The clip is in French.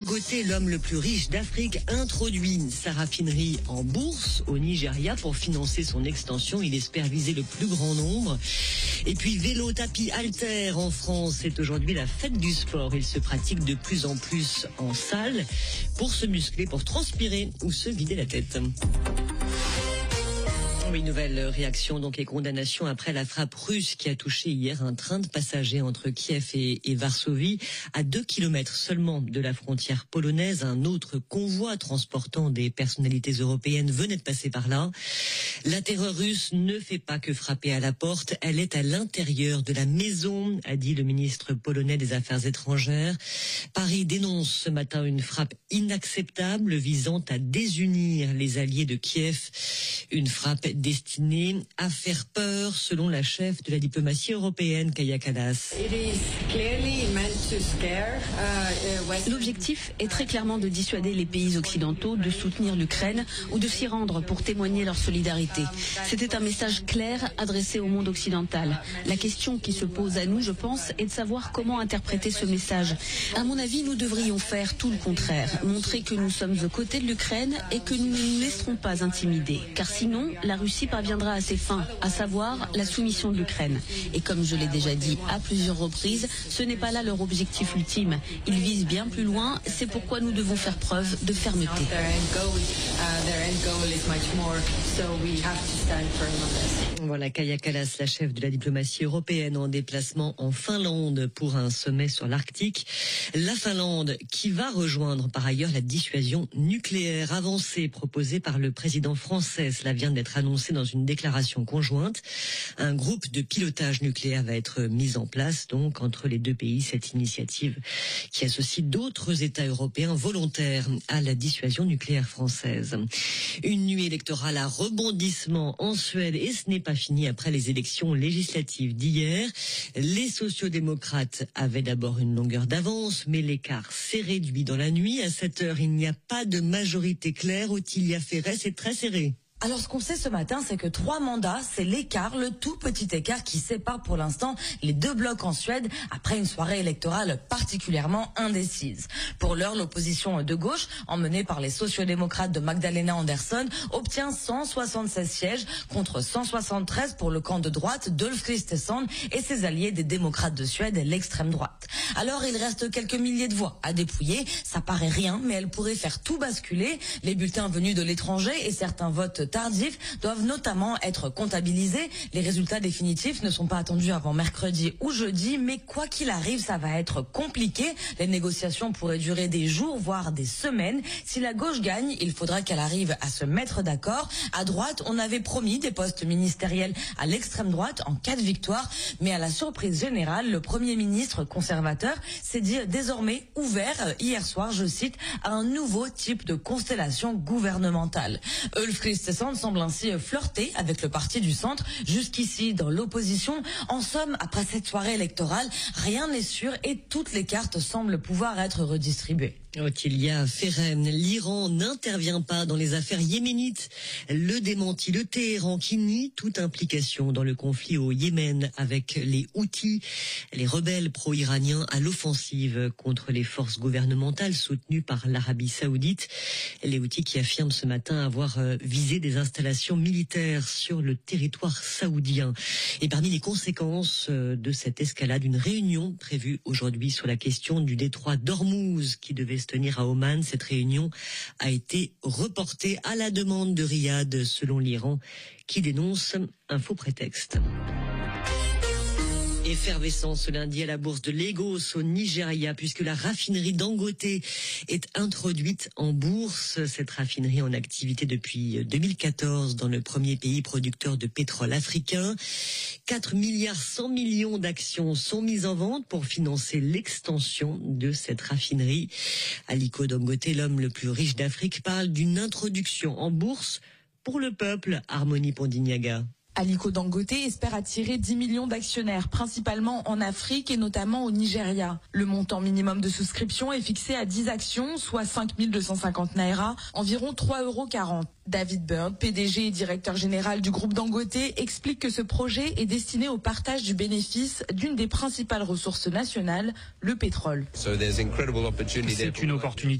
Dangote, l'homme le plus riche d'Afrique, introduit sa raffinerie en bourse au Nigeria pour financer son extension. Il espère viser le plus grand nombre. Et puis vélo, tapis, haltères en France, c'est aujourd'hui la fête du sport. Il se pratique de plus en plus en salle pour se muscler, pour transpirer ou se vider la tête. Oui, nouvelle réaction donc et condamnation après la frappe russe qui a touché hier un train de passagers entre Kiev et Varsovie. À 2 kilomètres seulement de la frontière polonaise, un autre convoi transportant des personnalités européennes venait de passer par là. La terreur russe ne fait pas que frapper à la porte, elle est à l'intérieur de la maison, a dit le ministre polonais des Affaires étrangères. Paris dénonce ce matin une frappe inacceptable visant à désunir les alliés de Kiev. Une frappe destinée à faire peur, selon la chef de la diplomatie européenne, Kaja Kallas. L'objectif est très clairement de dissuader les pays occidentaux de soutenir l'Ukraine ou de s'y rendre pour témoigner leur solidarité. C'était un message clair adressé au monde occidental. La question qui se pose à nous, je pense, est de savoir comment interpréter ce message. À mon avis, nous devrions faire tout le contraire, montrer que nous sommes aux côtés de l'Ukraine et que nous ne nous laisserons pas intimider. Car sinon, la Russie parviendra à ses fins, à savoir la soumission de l'Ukraine. Et comme je l'ai déjà dit à plusieurs reprises, ce n'est pas là leur objectif ultime. Ils visent bien plus loin, c'est pourquoi nous devons faire preuve de fermeté. Voilà, Kaja Kallas, la chef de la diplomatie européenne en déplacement en Finlande pour un sommet sur l'Arctique. La Finlande qui va rejoindre par ailleurs la dissuasion nucléaire avancée proposée par le président français. Cela vient d'être annoncé dans une déclaration conjointe. Un groupe de pilotage nucléaire va être mis en place donc entre les deux pays. Cette initiative qui associe d'autres États européens volontaires à la dissuasion nucléaire française. Une nuit électorale à rebondissement en Suède et ce n'est pas fini après les élections législatives d'hier. Les sociodémocrates avaient d'abord une longueur d'avance, mais l'écart s'est réduit dans la nuit. À 7 heures, il n'y a pas de majorité claire. Ottilia Ferret, c'est très serré. Alors ce qu'on sait ce matin, c'est que 3 mandats, c'est l'écart, le tout petit écart qui sépare pour l'instant les deux blocs en Suède après une soirée électorale particulièrement indécise. Pour l'heure, l'opposition de gauche, emmenée par les sociodémocrates de Magdalena Andersson, obtient 176 sièges contre 173 pour le camp de droite d'Ulf Kristersson et ses alliés des démocrates de Suède et l'extrême droite. Alors il reste quelques milliers de voix à dépouiller, ça paraît rien, mais elle pourrait faire tout basculer. Les bulletins venus de l'étranger et certains votes tardifs doivent notamment être comptabilisés. Les résultats définitifs ne sont pas attendus avant mercredi ou jeudi, mais quoi qu'il arrive, ça va être compliqué. Les négociations pourraient durer des jours, voire des semaines. Si la gauche gagne, il faudra qu'elle arrive à se mettre d'accord. À droite, on avait promis des postes ministériels à l'extrême droite en cas de victoire, mais à la surprise générale, le Premier ministre conservateur s'est dit désormais ouvert hier soir, je cite, à un nouveau type de constellation gouvernementale. Ulf Kristersson semble ainsi flirter avec le parti du centre, jusqu'ici dans l'opposition. En somme, après cette soirée électorale, rien n'est sûr et toutes les cartes semblent pouvoir être redistribuées. Ottilia Ferret, l'Iran n'intervient pas dans les affaires yéménites. Le démenti, le Téhéran qui nie toute implication dans le conflit au Yémen avec les Houthis, les rebelles pro-iraniens à l'offensive contre les forces gouvernementales soutenues par l'Arabie Saoudite. Les Houthis qui affirment ce matin avoir visé des installations militaires sur le territoire saoudien. Et parmi les conséquences de cette escalade, une réunion prévue aujourd'hui sur la question du détroit d'Ormuz qui devait se tenir à Oman. Cette réunion a été reportée à la demande de Riyad, selon l'Iran, qui dénonce un faux prétexte. Effervescence ce lundi à la bourse de Lagos au Nigeria, puisque la raffinerie Dangote est introduite en bourse. Cette raffinerie en activité depuis 2014 dans le premier pays producteur de pétrole africain. 4 milliards 100 millions d'actions sont mises en vente pour financer l'extension de cette raffinerie. Aliko Dangote, l'homme le plus riche d'Afrique, parle d'une introduction en bourse pour le peuple. Harmonie Pondignaga. Aliko Dangote espère attirer 10 millions d'actionnaires, principalement en Afrique et notamment au Nigeria. Le montant minimum de souscription est fixé à 10 actions, soit 5 250 naira, environ 3,40 €. David Bird, PDG et directeur général du groupe Dangote, explique que ce projet est destiné au partage du bénéfice d'une des principales ressources nationales, le pétrole. C'est une opportunité